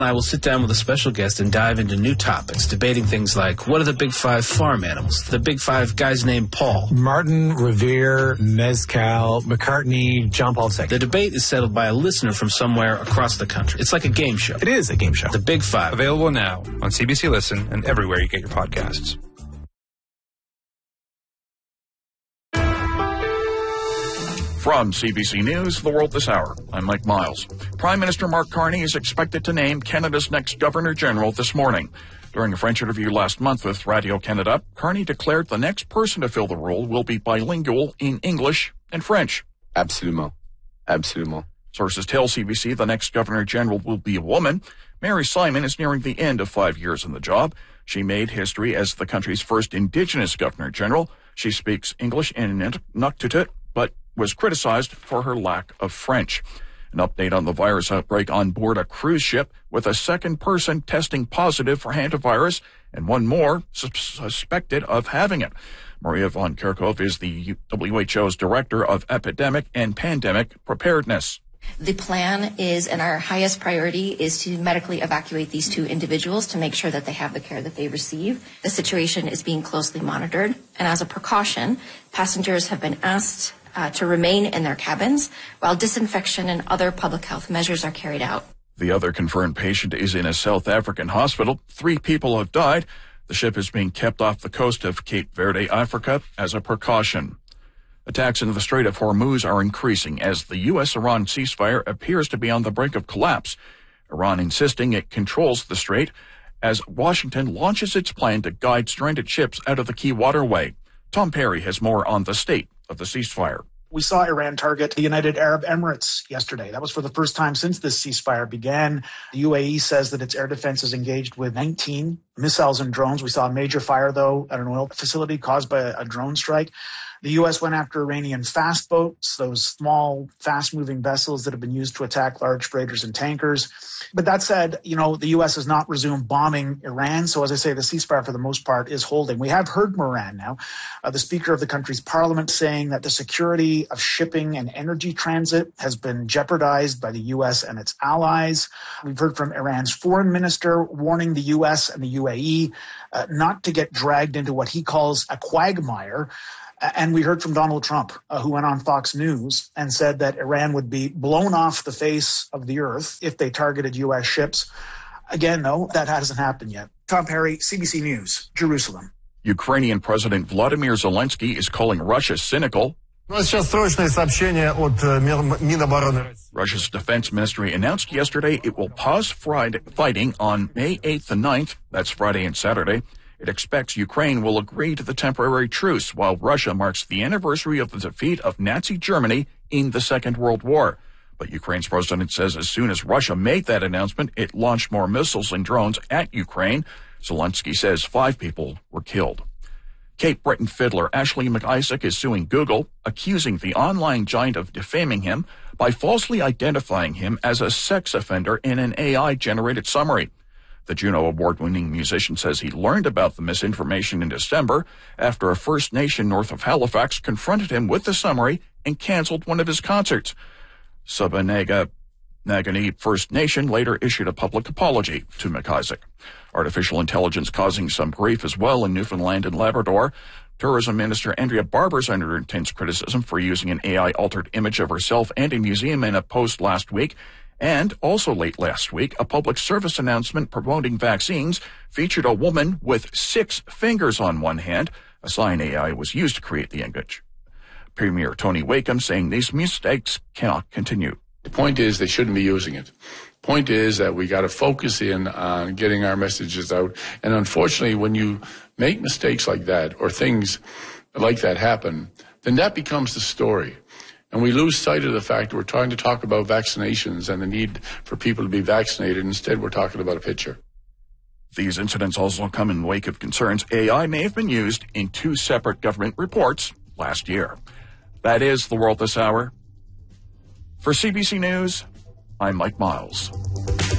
I will sit down with a special guest and dive into new topics, debating things like, what are the big five farm animals? The big five guys named Paul. Martin, Revere, Mezcal, McCartney, John Paul II. The debate is settled by a listener from somewhere across the country. It's like a game show. It is a game show. The Big Five. Available now on CBC Listen and everywhere you get your podcasts. From CBC News, The World This Hour, I'm Mike Miles. Prime Minister Mark Carney is expected to name Canada's next Governor-General this morning. During a French interview last month with Radio-Canada, Carney declared the next person to fill the role will be bilingual in English and French. Absolument. Absolument. Sources tell CBC the next Governor-General will be a woman. Mary Simon is nearing the end of 5 years in the job. She made history as the country's first Indigenous Governor-General. She speaks English and Inuktitut, but was criticized for her lack of French. An update on the virus outbreak on board a cruise ship with a second person testing positive for hantavirus and one more suspected of having it. Maria von Kerkhove is the WHO's Director of Epidemic and Pandemic Preparedness. The plan is, and our highest priority is to medically evacuate these two individuals to make sure that they have the care that they receive. The situation is being closely monitored, and as a precaution, passengers have been asked to remain in their cabins while disinfection and other public health measures are carried out. The other confirmed patient is in a South African hospital. 3 people have died. The ship is being kept off the coast of Cape Verde, Africa, as a precaution. Attacks in the Strait of Hormuz are increasing as the U.S.-Iran ceasefire appears to be on the brink of collapse. Iran insisting it controls the strait as Washington launches its plan to guide stranded ships out of the key waterway. Tom Perry has more on the state of the ceasefire. We saw Iran target the United Arab Emirates yesterday. That was for the first time since this ceasefire began. The UAE says that its air defense is engaged with 19 missiles and drones. We saw a major fire, though, at an oil facility caused by a drone strike. The U.S. went after Iranian fast boats, those small, fast-moving vessels that have been used to attack large freighters and tankers. But that said, the U.S. has not resumed bombing Iran. So as I say, the ceasefire for the most part is holding. We have heard from Iran now, the Speaker of the country's parliament saying that the security of shipping and energy transit has been jeopardized by the U.S. and its allies. We've heard from Iran's foreign minister warning the U.S. and the UAE not to get dragged into what he calls a quagmire. And we heard from Donald Trump, who went on Fox News and said that Iran would be blown off the face of the earth if they targeted U.S. ships. Again, no, that hasn't happened yet. Tom Perry, CBC News, Jerusalem. Ukrainian President Vladimir Zelensky is calling Russia cynical. Russia's defense ministry announced yesterday it will pause fighting on May 8th and 9th. That's Friday and Saturday. It expects Ukraine will agree to the temporary truce while Russia marks the anniversary of the defeat of Nazi Germany in the Second World War. But Ukraine's president says as soon as Russia made that announcement, it launched more missiles and drones at Ukraine. Zelensky says 5 people were killed. Cape Breton fiddler Ashley McIsaac is suing Google, accusing the online giant of defaming him by falsely identifying him as a sex offender in an AI-generated summary. The Juno Award-winning musician says he learned about the misinformation in December after a First Nation north of Halifax confronted him with the summary and canceled one of his concerts. Subanaganee First Nation later issued a public apology to McIsaac. Artificial intelligence causing some grief as well in Newfoundland and Labrador. Tourism Minister Andrea Barber's under intense criticism for using an AI-altered image of herself and a museum in a post last week. And also late last week, a public service announcement promoting vaccines featured a woman with 6 fingers on one hand, a sign AI was used to create the image. Premier Tony Wakeham saying these mistakes cannot continue. The point is they shouldn't be using it. Point is that we got to focus in on getting our messages out. And unfortunately, when you make mistakes like that or things like that happen, then that becomes the story. And we lose sight of the fact that we're trying to talk about vaccinations and the need for people to be vaccinated. Instead, we're talking about a picture. These incidents also come in the wake of concerns AI may have been used in 2 separate government reports last year. That is The World This Hour. For CBC News, I'm Mike Miles.